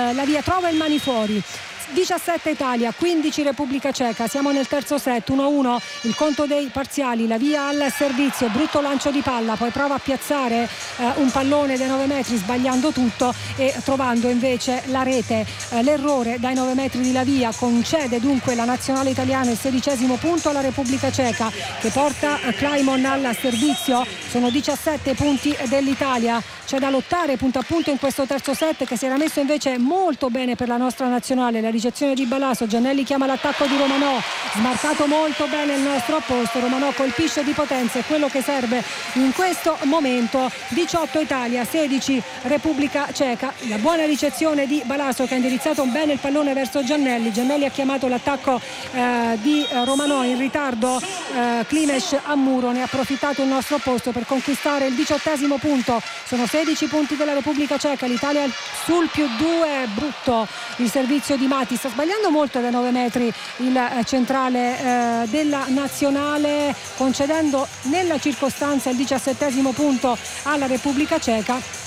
la via, trova il mani fuori. 17 Italia, 15 Repubblica Ceca, siamo nel terzo set, 1-1 il conto dei parziali, la via al servizio, brutto lancio di palla, poi prova a piazzare un pallone dai 9 metri sbagliando tutto e trovando invece la rete. L'errore dai 9 metri di la via concede dunque la nazionale italiana il 16° punto alla Repubblica Ceca, che porta Klajmon al servizio. Sono 17 punti dell'Italia. C'è da lottare punto a punto in questo terzo set, che si era messo invece molto bene per la nostra nazionale. La ricezione di Balaso, Giannelli chiama l'attacco di Romanò, smarcato molto bene il nostro opposto. Romanò colpisce di potenza, è quello che serve in questo momento. 18 Italia, 16 Repubblica Ceca. La buona ricezione di Balaso, che ha indirizzato bene il pallone verso Giannelli. Giannelli ha chiamato l'attacco di Romanò in ritardo. Klimes a muro, ne ha approfittato il nostro opposto per conquistare il 18° punto. Sono 16 punti della Repubblica Ceca, l'Italia sul +2. Brutto il servizio di Mati, sta sbagliando molto da 9 metri il centrale della nazionale, concedendo nella circostanza il 17° punto alla Repubblica Ceca.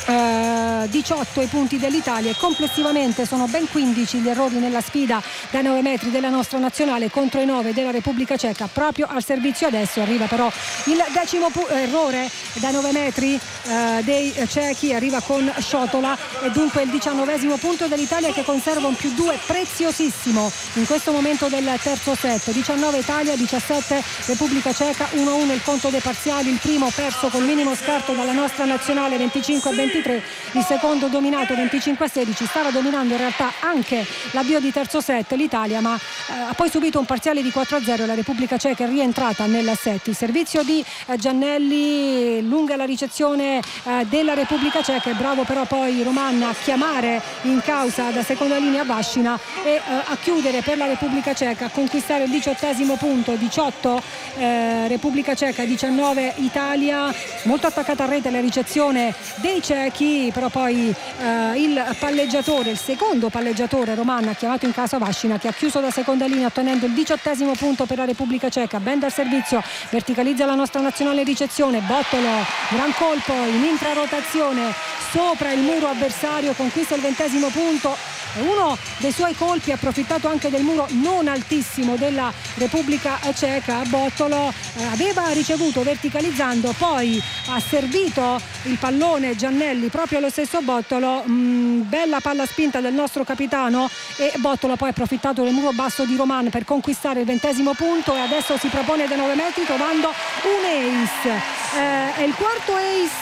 18 i punti dell'Italia e complessivamente sono ben 15 gli errori nella sfida da 9 metri della nostra nazionale contro i 9 della Repubblica Ceca. Proprio al servizio adesso arriva però il 10° errore da 9 metri dei cechi, arriva con Sciotola, e dunque il 19° punto dell'Italia, che conserva un +2 preziosissimo in questo momento del terzo set. 19 Italia, 17 Repubblica Ceca, 1-1 il conto dei parziali. Il primo perso col minimo scarto dalla nostra nazionale, 25-23, il secondo dominato 25-16. Stava dominando in realtà anche l'avvio di terzo set l'Italia, ma ha poi subito un parziale di 4-0. La Repubblica Ceca è rientrata nel set. Il servizio di Giannelli, lunga la ricezione della Repubblica Ceca, è bravo però poi Roman a chiamare in causa da seconda linea Vascina e a chiudere per la Repubblica Ceca, a conquistare il 18° punto. 18 Repubblica Ceca, 19 Italia. Molto attaccata a rete la ricezione dei cechi, però poi il palleggiatore, il secondo palleggiatore Roman, ha chiamato in casa Vascina, che ha chiuso da seconda linea ottenendo il 18° punto per la Repubblica Ceca. Ben dal servizio, verticalizza la nostra nazionale ricezione. Bottolo, gran colpo in intrarotazione sopra il muro avversario, conquista il 20° punto. Uno dei suoi colpi, ha approfittato anche del muro non altissimo della Repubblica Ceca. Bottolo aveva ricevuto verticalizzando, poi ha servito il pallone Giannelli proprio allo stesso Bottolo. Bella palla spinta del nostro capitano, e Bottolo poi ha approfittato del muro basso di Roman per conquistare il 20° punto, e adesso si propone da 9 metri trovando un ace. È il quarto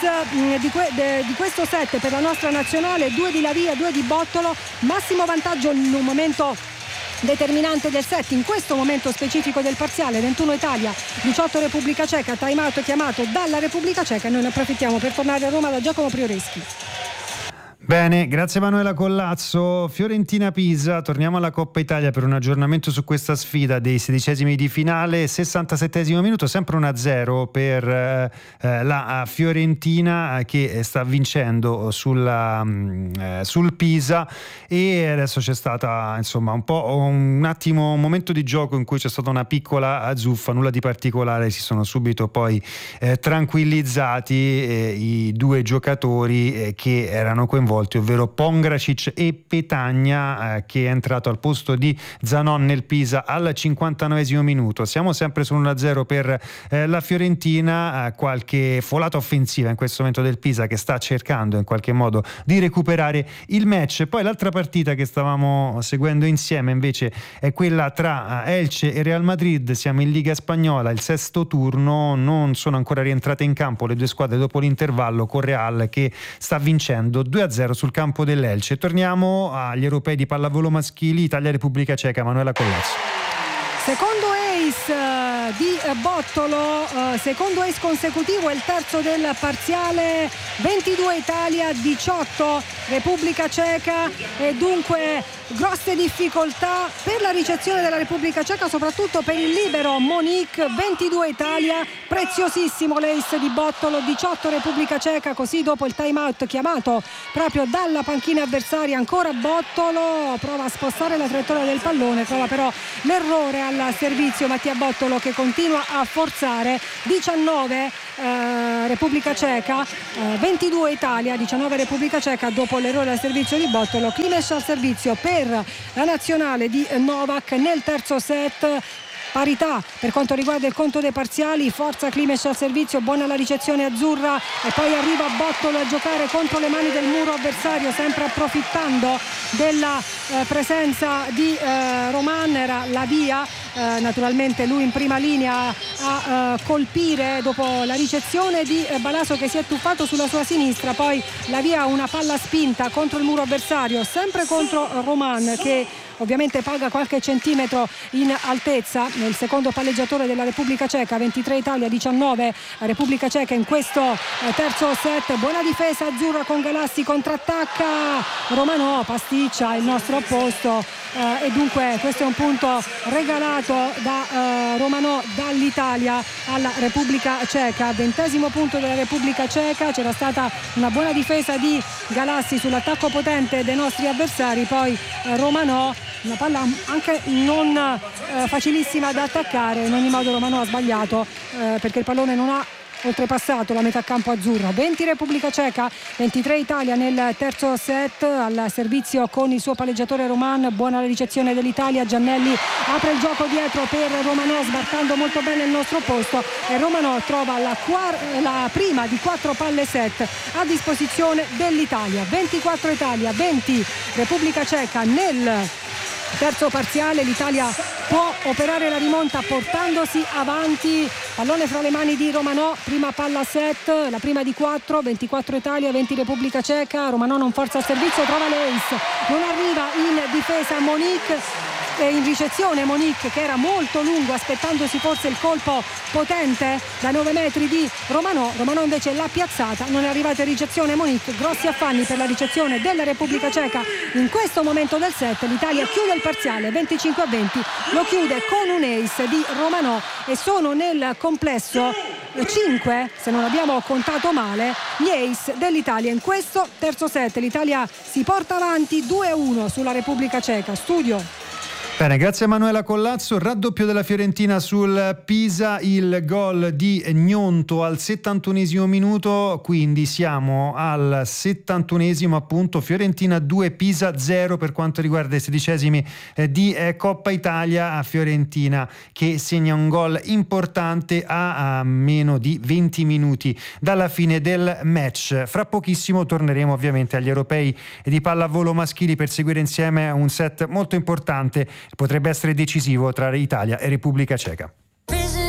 ace di questo set per la nostra nazionale, 2 di Lavia, 2 di Bottolo. Massimo vantaggio in un momento determinante del set, in questo momento specifico del parziale. 21 Italia, 18 Repubblica Ceca. Time out chiamato dalla Repubblica Ceca, e noi ne approfittiamo per tornare a Roma da Giacomo Prioreschi. Bene, grazie Manuela Collazzo. Fiorentina-Pisa, torniamo alla Coppa Italia per un aggiornamento su questa sfida dei 16esimi di finale. 67esimo minuto, sempre 1-0 per la Fiorentina, che sta vincendo sul Pisa, e adesso c'è stata insomma un momento di gioco in cui c'è stata una piccola zuffa, nulla di particolare. Si sono subito poi tranquillizzati i due giocatori che erano coinvolti, ovvero Pongracic e Petagna, che è entrato al posto di Zanon nel Pisa al 59esimo minuto. Siamo sempre su 1-0 per la Fiorentina, qualche folata offensiva in questo momento del Pisa, che sta cercando in qualche modo di recuperare il match. Poi l'altra partita che stavamo seguendo insieme invece è quella tra Elche e Real Madrid. Siamo in Liga Spagnola, il sesto turno, non sono ancora rientrate in campo le due squadre dopo l'intervallo, con Real che sta vincendo 2-0 sul campo dell'Elche. Torniamo agli europei di pallavolo maschili, Italia-Repubblica Ceca. Manuela Collazzo. Secondo ace di Bottolo, secondo ace consecutivo, è il terzo del parziale. 22 Italia, 18 Repubblica Ceca, e dunque grosse difficoltà per la ricezione della Repubblica Ceca, soprattutto per il libero Monique. 22 Italia, preziosissimo l'ace di Bottolo. 18 Repubblica Ceca, così dopo il time out chiamato proprio dalla panchina avversaria. Ancora Bottolo prova a spostare la traiettoria del pallone, trova però l'errore al servizio Mattia Bottolo, che continua a forzare. 19 Repubblica Ceca, 22 Italia, 19 Repubblica Ceca dopo l'errore al servizio di Bottolo. Klimes al servizio per la nazionale di Novak nel terzo set. Parità per quanto riguarda il conto dei parziali, forza Klimes al servizio, buona la ricezione azzurra e poi arriva Bottolo a giocare contro le mani del muro avversario, sempre approfittando della presenza di Roman. Era la via, naturalmente lui in prima linea a colpire dopo la ricezione di Balaso che si è tuffato sulla sua sinistra, poi la via una palla spinta contro il muro avversario, sempre contro Roman che ovviamente paga qualche centimetro in altezza. Il secondo palleggiatore della Repubblica Ceca, 23 Italia, 19 Repubblica Ceca in questo terzo set. Buona difesa azzurra con Galassi, contrattacca Romano, pasticcia il nostro opposto e dunque questo è un punto regalato da Romano dall'Italia alla Repubblica Ceca. 20° punto della Repubblica Ceca, c'era stata una buona difesa di Galassi sull'attacco potente dei nostri avversari, poi Romano, una palla anche non facilissima da attaccare. In ogni modo Romano ha sbagliato perché il pallone non ha oltrepassato la metà campo azzurra. 20 Repubblica Ceca, 23 Italia nel terzo set. Al servizio con il suo palleggiatore Roman, buona la ricezione dell'Italia, Giannelli apre il gioco dietro per Romano sbarcando molto bene il nostro posto e Romano trova la prima di 4 palle set a disposizione dell'Italia. 24 Italia, 20 Repubblica Ceca nel terzo parziale. L'Italia può operare la rimonta portandosi avanti, pallone fra le mani di Romanò, prima palla set, la prima di 4, 24 Italia, 20 Repubblica Ceca. Romanò non forza il servizio, trova l'ace, non arriva in difesa Monique e in ricezione Monique che era molto lungo aspettandosi forse il colpo potente da 9 metri di Romanò. Romanò invece l'ha piazzata, non è arrivata in ricezione Monique. Grossi affanni per la ricezione della Repubblica Ceca in questo momento del set. L'Italia chiude il parziale 25-20, lo chiude con un ace di Romanò e sono nel complesso 5, se non abbiamo contato male, gli ace dell'Italia in questo terzo set. L'Italia si porta avanti 2-1 sulla Repubblica Ceca. Studio. Bene, grazie a Manuela Collazzo. Raddoppio della Fiorentina sul Pisa, il gol di Gnonto al 71° minuto, quindi siamo al 71° appunto. Fiorentina 2, Pisa 0 per quanto riguarda i 16esimi di Coppa Italia. A Fiorentina che segna un gol importante a meno di 20 minuti dalla fine del match. Fra pochissimo torneremo ovviamente agli europei di pallavolo maschili per seguire insieme un set molto importante, potrebbe essere decisivo tra Italia e Repubblica Ceca.